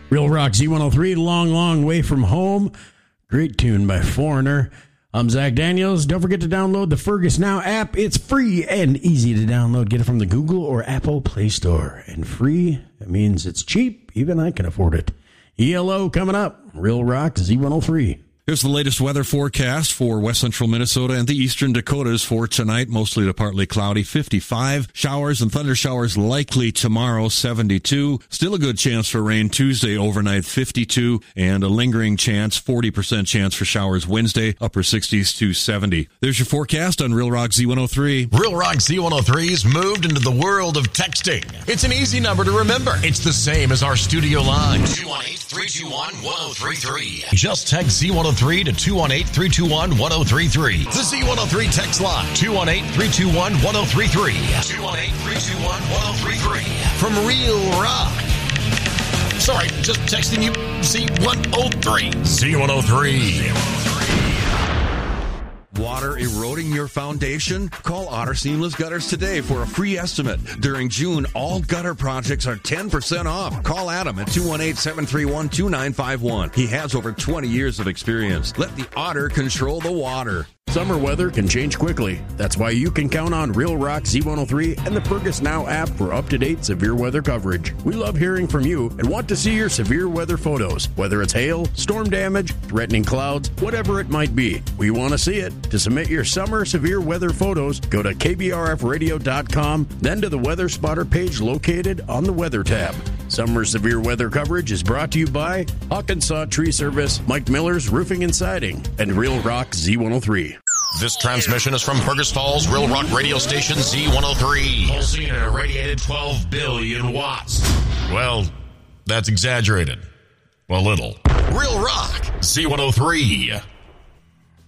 Real Rock Z103, Long, Long Way From Home. Great tune by Foreigner. I'm Zach Daniels. Don't forget to download the Fergus Now app. It's free and easy to download. Get it from the Google or Apple Play Store. And free, that means it's cheap. Even I can afford it. ELO coming up. Real Rock Z103. Here's the latest weather forecast for west central Minnesota and the eastern Dakotas for tonight. Mostly to partly cloudy, 55. Showers and thunder showers likely tomorrow, 72. Still a good chance for rain Tuesday overnight, 52. And a lingering chance, 40% chance for showers Wednesday, upper 60s to 70. There's your forecast on Real Rock Z103. Real Rock Z103's moved into the world of texting. It's an easy number to remember. It's the same as our studio line. 218-321-1033. Just text Z103 to 218-321-1033. The Z103 text line, 218-321-1033. 218-321-1033. From Real Rock. Sorry, just texting you Z103. Z103. Water eroding your foundation? Call Otter Seamless Gutters today for a free estimate. During June, all gutter projects are 10% off. Call Adam at 218-731-2951. He has over 20 years of experience. Let the Otter control the water. Summer weather can change quickly. That's why you can count on Real Rock Z103 and the Fergus Now app for up-to-date severe weather coverage. We love hearing from you and want to see your severe weather photos, whether it's hail, storm damage, threatening clouds, whatever it might be. We want to see it. To submit your summer severe weather photos, go to kbrfradio.com, then to the Weather Spotter page located on the Weather tab. Summer severe weather coverage is brought to you by Hawkinsaw Tree Service, Mike Miller's Roofing and Siding, and Real Rock Z103. This transmission is from Fergus Falls Real Rock radio station Z103. Pulsing at a radiated 12 billion watts. Well, that's exaggerated. A little. Real Rock Z103.